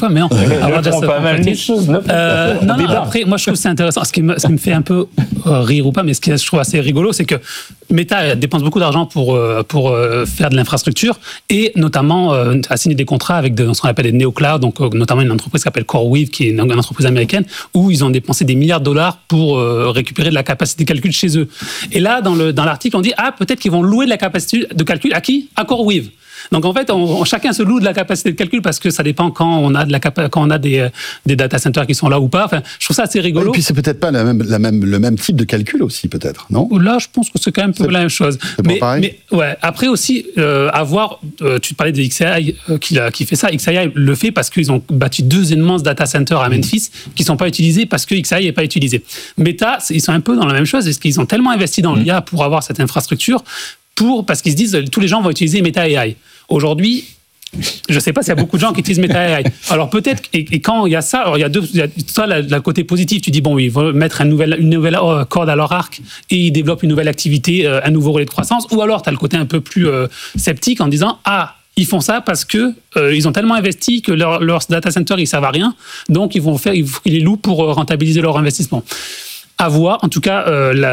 fois, mais non. Pas mal de choses. Non, après, moi, je trouve que c'est intéressant. Ce qui me fait un peu rire ou pas, mais ce que je trouve assez rigolo, c'est que Meta dépense beaucoup d'argent pour faire de l'infrastructure et notamment a signé des contrats avec ce qu'on appelle des néoclouds, donc notamment une entreprise qui s'appelle CoreWeave, qui est une entreprise américaine, où ils ont dépensé des milliards de dollars pour récupérer de la capacité de calcul chez eux. Et là, dans l'article, on dit peut-être qu'ils vont louer de la capacité de calcul à qui ? À CoreWeave. Donc en fait, chacun se loue de la capacité de calcul parce que ça dépend quand on a des data centers qui sont là ou pas. Enfin, je trouve ça assez rigolo. Et puis c'est peut-être pas le même type de calcul aussi, peut-être, non ? Là, je pense que c'est quand même un peu la même chose. C'est pas pareil. Mais ouais. Après aussi, tu parlais de XAI qui fait ça. XAI le fait parce qu'ils ont bâti 2 immenses data centers à Memphis qui sont pas utilisés parce que XAI n'est pas utilisé. Meta, ils sont un peu dans la même chose parce qu'ils ont tellement investi dans l'IA pour avoir cette infrastructure parce qu'ils se disent tous les gens vont utiliser Meta AI. Aujourd'hui, je ne sais pas s'il y a beaucoup de gens qui utilisent Meta AI. Alors peut-être, et quand il y a ça, alors il y a le côté positif, tu dis ils vont mettre une nouvelle corde à leur arc et ils développent une nouvelle activité, un nouveau relais de croissance, ou alors tu as le côté un peu plus sceptique en disant ils font ça parce que ils ont tellement investi que leurs data centers ils servent à rien, donc ils les louent pour rentabiliser leur investissement. À voir, en tout cas.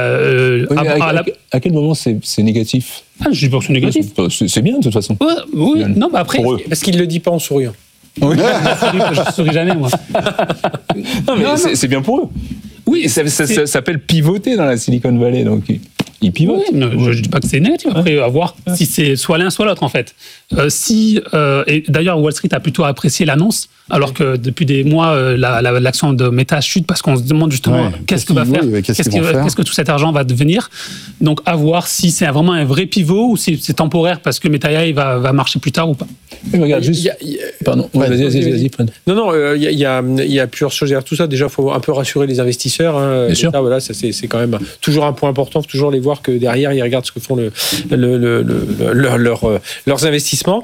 À quel moment c'est négatif ? Je dis pas que c'est négatif. C'est bien de toute façon. Oui, non, mais après. Parce qu'il ne le dit pas en souriant. Oui. Je souris jamais, moi. Non, mais c'est bien pour eux. Oui, ça s'appelle pivoter dans la Silicon Valley, donc ils pivotent. Oui, je ne dis pas que c'est négatif. Après, à voir si c'est soit l'un, soit l'autre, en fait. Et d'ailleurs, Wall Street a plutôt apprécié l'annonce, alors que depuis des mois, l'action de Meta chute parce qu'on se demande justement qu'est-ce que va faire, qu'est-ce que tout cet argent va devenir. Donc, à voir si c'est vraiment un vrai pivot ou si c'est temporaire parce que Meta AI va marcher plus tard ou pas. Mais regarde, juste. Pardon, vas-y. Non, il y a plusieurs choses derrière tout ça. Déjà, il faut un peu rassurer les investisseurs. Bien sûr. Ça, voilà, c'est quand même toujours un point important. Il faut toujours les voir que derrière, ils regardent ce que font leurs investissements.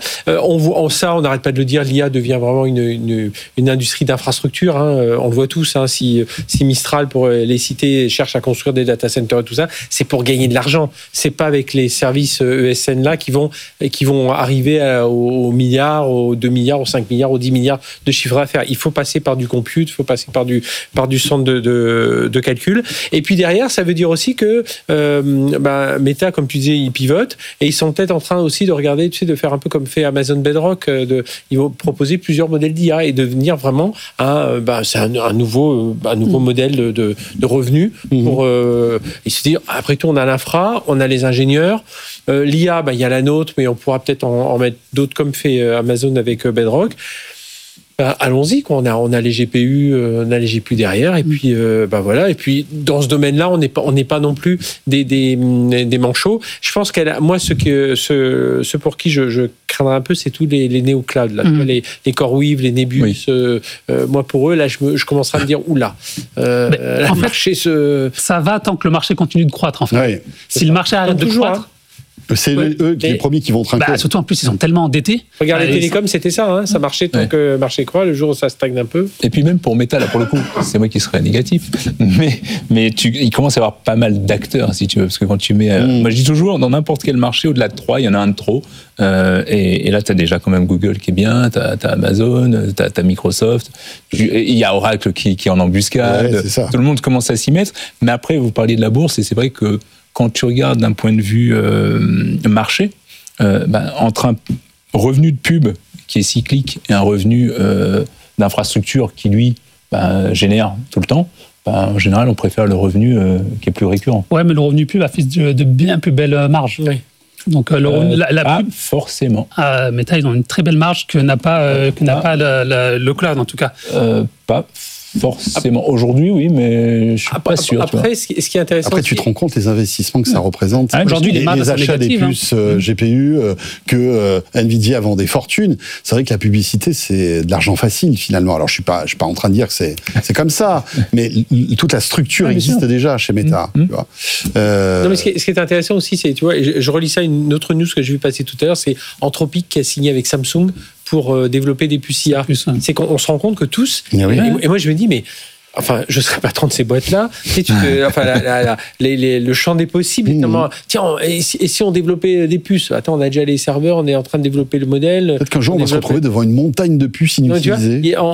On n'arrête pas de le dire, l'IA devient vraiment une industrie d'infrastructure. On le voit tous. Si Mistral, pour les citer, cherche à construire des data centers et tout ça, c'est pour gagner de l'argent. C'est pas avec les services ESN là qui vont arriver aux milliards, aux 2 milliards, aux 5 milliards, aux 10 milliards de chiffre d'affaires. Il faut passer par du compute, il faut passer par du centre de calcul. Et puis derrière, ça veut dire aussi que Meta, comme tu disais, ils pivotent et ils sont peut-être en train aussi de regarder, de faire un peu comme fait Amazon Bedrock. Ils vont proposer plusieurs modèles d'IA et devenir vraiment c'est un nouveau modèle de revenus pour et se dire après tout on a l'infra, on a les ingénieurs, l'IA il y a la nôtre mais on pourra peut-être en mettre d'autres comme fait Amazon avec Bedrock. Allons-y, quoi. On a les GPU, derrière, et puis voilà. Et puis dans ce domaine-là, on n'est pas non plus des manchots. Je pense moi, ce pour qui je craindrais un peu, c'est tous les néoclouds, là, les CoreWeave, les Nebus. Oui. Moi, pour eux, là, je commencerai à me dire oula. En fait, ça va tant que le marché continue de croître. En fait, oui. Si le marché arrête de croître. C'est eux les premiers qui vont trinquer. Surtout en plus, ils sont tellement endettés. Regarde les télécoms, c'était ça. Ça marchait tant que le marché croît. Le jour où ça stagne un peu. Et puis même pour Meta, là pour le coup, c'est moi qui serais négatif. Mais il commence à y avoir pas mal d'acteurs, si tu veux. Parce que quand tu mets. Moi, je dis toujours, dans n'importe quel marché, au-delà de 3, il y en a un de trop. Et là, tu as déjà quand même Google qui est bien, tu as Amazon, tu as Microsoft. Il y a Oracle qui est en embuscade. Ouais, tout le monde commence à s'y mettre. Mais après, vous parliez de la bourse, et c'est vrai que quand tu regardes d'un point de vue marché, entre un revenu de pub qui est cyclique et un revenu d'infrastructure qui, lui, génère tout le temps, en général, on préfère le revenu qui est plus récurrent. Ouais, mais le revenu pub affiche de bien plus belles marges. Oui. Donc, la pub, forcément. Meta, ils ont une très belle marge que n'a pas le cloud, en tout cas. Pas forcément. Aujourd'hui, oui, mais je suis pas sûr. Après, ce qui est intéressant. Après, tu te rends compte les investissements que ça représente. Aujourd'hui, les achats des puces GPU que Nvidia vend des fortunes. C'est vrai que la publicité, c'est de l'argent facile finalement. Alors, je suis pas en train de dire que c'est comme ça, mais toute la structure existe déjà chez Meta. Tu vois. Non, mais ce qui est intéressant aussi, c'est, tu vois, je relis ça, une autre news que j'ai vu passer tout à l'heure, c'est Anthropic qui a signé avec Samsung pour développer des puces IA. C'est qu'on se rend compte que tous, et moi je me dis, mais enfin, je serais patron de ces boîtes-là. Tu sais, le champ des possibles. Tiens, et si on développait des puces ? Attends, on a déjà les serveurs, on est en train de développer le modèle. Peut-être qu'un jour, on va se retrouver devant une montagne de puces inutilisées.